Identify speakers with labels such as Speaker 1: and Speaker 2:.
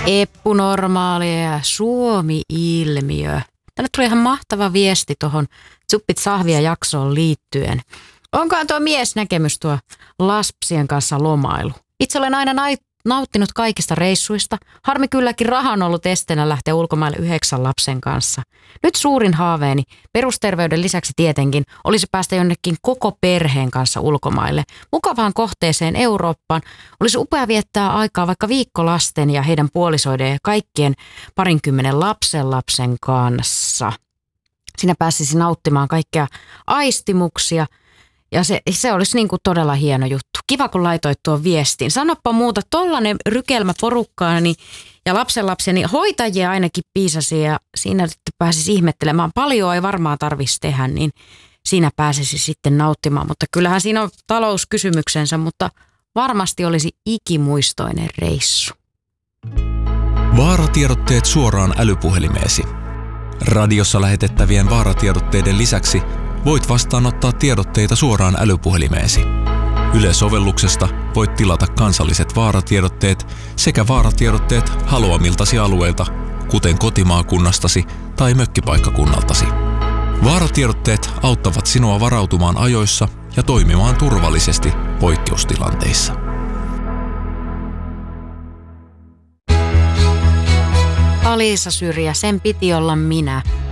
Speaker 1: Eppunormaalia ja Suomi-ilmiö. Tänne tuli ihan mahtava viesti tuohon Zuppit Sahvia jaksoon liittyen. Onkohan tuo miesnäkemys tuo lapsien kanssa lomailu? Itse olen aina nauttinut kaikista reissuista. Harmi kylläkin raha on ollut esteenä lähteä ulkomaille 9 lapsen kanssa. Nyt suurin haaveeni, perusterveyden lisäksi tietenkin, olisi päästä jonnekin koko perheen kanssa ulkomaille. Mukavaan kohteeseen Eurooppaan. Olisi upea viettää aikaa vaikka viikko lasten ja heidän puolisoiden ja kaikkien 20 lapsen kanssa. Siinä pääsisi nauttimaan kaikkea aistimuksia. Ja se olisi niin kuin todella hieno juttu. Kiva, kun laitoit tuon viestin. Sanoppa muuta, tollainen rykelmä porukkaani ja lapsenlapseni hoitajia ainakin piisasi ja siinä sitten pääsisi ihmettelemään. Paljon ei varmaan tarvitsisi tehdä, niin siinä pääsisi sitten nauttimaan. Mutta kyllähän siinä on talouskysymyksensä, mutta varmasti olisi ikimuistoinen reissu.
Speaker 2: Vaaratiedotteet suoraan älypuhelimeesi. Radiossa lähetettävien vaaratiedotteiden lisäksi voit vastaanottaa tiedotteita suoraan älypuhelimeesi. Yle-sovelluksesta voit tilata kansalliset vaaratiedotteet sekä vaaratiedotteet haluamiltasi alueilta, kuten kotimaakunnastasi tai mökkipaikkakunnaltasi. Vaaratiedotteet auttavat sinua varautumaan ajoissa ja toimimaan turvallisesti poikkeustilanteissa.
Speaker 1: Alisa Syrjä, sen piti olla minä.